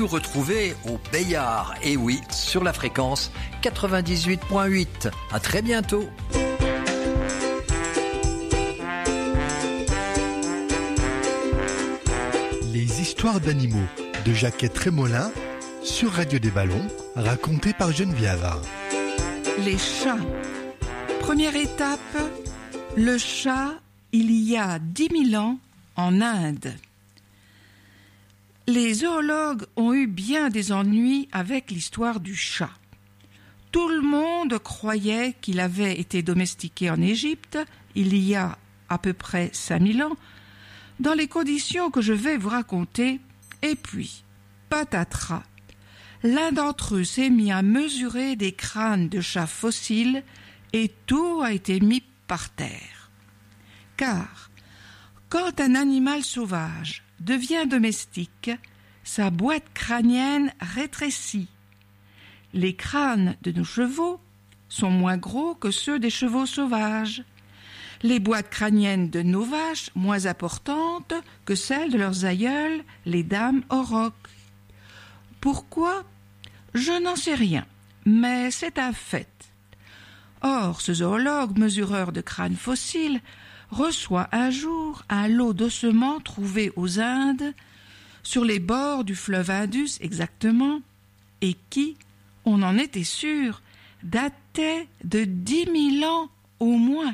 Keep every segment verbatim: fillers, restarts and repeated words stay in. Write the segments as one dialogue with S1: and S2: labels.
S1: Nous retrouver au Bayard, et oui, sur la fréquence quatre-vingt-dix-huit point huit. À très bientôt.
S2: Les histoires d'animaux de Jacquette Trémolin sur Radio des Ballons, racontées par Geneviève.
S3: Les chats. Première étape, le chat il y a dix mille ans en Inde. Les zoologues ont eu bien des ennuis avec l'histoire du chat. Tout le monde croyait qu'il avait été domestiqué en Égypte il y a à peu près cinq mille ans, dans les conditions que je vais vous raconter, et puis, patatras, l'un d'entre eux s'est mis à mesurer des crânes de chats fossiles et tout a été mis par terre. Car, quand un animal sauvage devient domestique, sa boîte crânienne rétrécit. Les crânes de nos chevaux sont moins gros que ceux des chevaux sauvages. Les boîtes crâniennes de nos vaches moins importantes que celles de leurs aïeules, les dames aurochs. Pourquoi ? Je n'en sais rien, mais c'est un fait. Or, ce zoologue mesureur de crânes fossiles reçoit un jour un lot d'ossements trouvés aux Indes, sur les bords du fleuve Indus exactement, et qui, on en était sûr, dataient de dix mille ans au moins.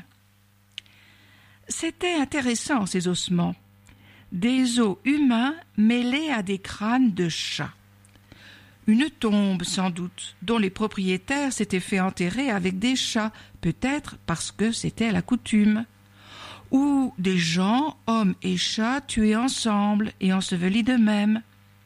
S3: C'était intéressant, ces ossements, des os humains mêlés à des crânes de chats. Une tombe, sans doute, dont les propriétaires s'étaient fait enterrer avec des chats, peut-être parce que c'était la coutume. Ou des gens, hommes et chats, tués ensemble et ensevelis de même.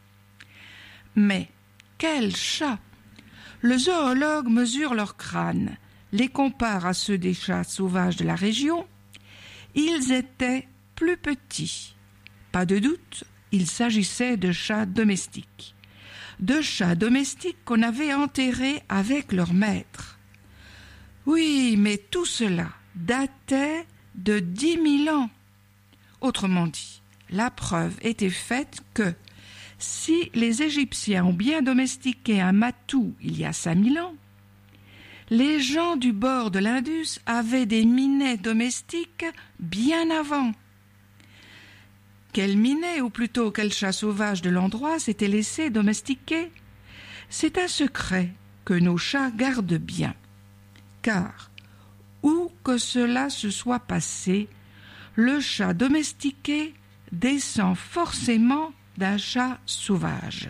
S3: Mais quels chats ! Le zoologue mesure leurs crânes, les compare à ceux des chats sauvages de la région. Ils étaient plus petits. Pas de doute, il s'agissait de chats domestiques. De chats domestiques qu'on avait enterrés avec leur maître. Oui, mais tout cela datait de dix mille ans. Autrement dit, la preuve était faite que si les Égyptiens ont bien domestiqué un matou il y a cinq mille ans, les gens du bord de l'Indus avaient des minets domestiques bien avant. Quel minet, ou plutôt quel chat sauvage de l'endroit s'était laissé domestiquer ? C'est un secret que nos chats gardent bien. Car, où que cela se soit passé, le chat domestiqué descend forcément d'un chat sauvage.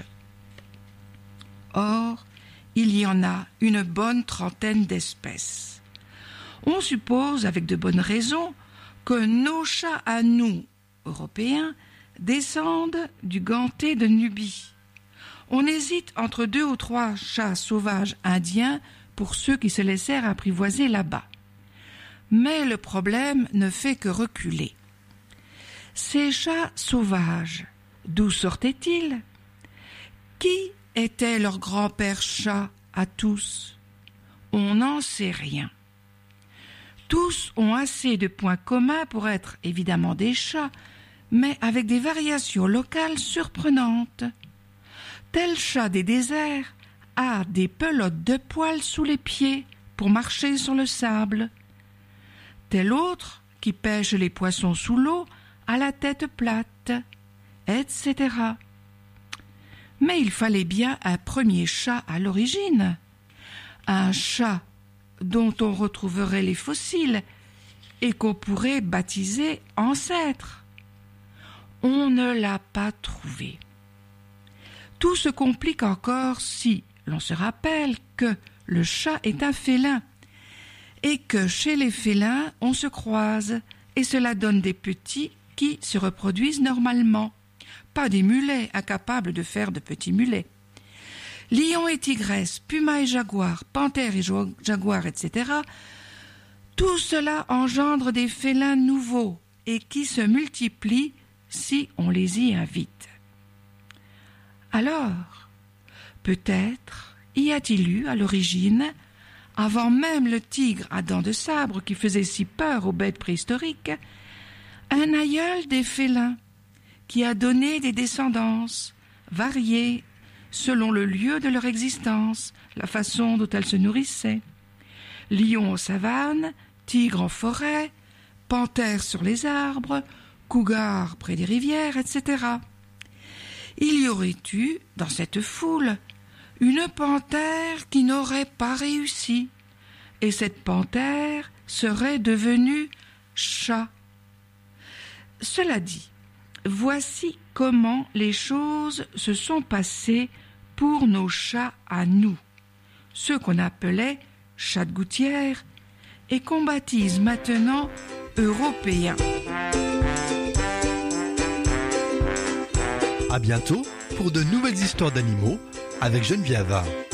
S3: Or, il y en a une bonne trentaine d'espèces. On suppose, avec de bonnes raisons, que nos chats à nous, Européens, descendent du ganté de Nubie. On hésite entre deux ou trois chats sauvages indiens pour ceux qui se laissèrent apprivoiser là-bas. Mais le problème ne fait que reculer. Ces chats sauvages, d'où sortaient-ils ? Qui était leur grand-père chat à tous ? On n'en sait rien. Tous ont assez de points communs pour être évidemment des chats, mais avec des variations locales surprenantes. Tel chat des déserts a des pelotes de poils sous les pieds pour marcher sur le sable. Tel autre, qui pêche les poissons sous l'eau, a la tête plate, et cetera. Mais il fallait bien un premier chat à l'origine, un chat dont on retrouverait les fossiles et qu'on pourrait baptiser ancêtre. On ne l'a pas trouvé. Tout se complique encore si l'on se rappelle que le chat est un félin et que chez les félins, on se croise et cela donne des petits qui se reproduisent normalement. Pas des mulets incapables de faire de petits mulets. Lion et tigresse, puma et jaguar, panthère et jaguar, et cetera, tout cela engendre des félins nouveaux et qui se multiplient si on les y invite. Alors, peut-être y a-t-il eu à l'origine, avant même le tigre à dents de sabre qui faisait si peur aux bêtes préhistoriques, un aïeul des félins qui a donné des descendances variées selon le lieu de leur existence, la façon dont elles se nourrissaient. Lions en savane, tigres en forêt, panthères sur les arbres, cougars près des rivières, et cetera. Il y aurait eu, dans cette foule, une panthère qui n'aurait pas réussi, et cette panthère serait devenue chat. Cela dit, voici comment les choses se sont passées pour nos chats à nous, ceux qu'on appelait chats de gouttière et qu'on baptise maintenant européens.
S2: À bientôt pour de nouvelles histoires d'animaux avec Geneviève.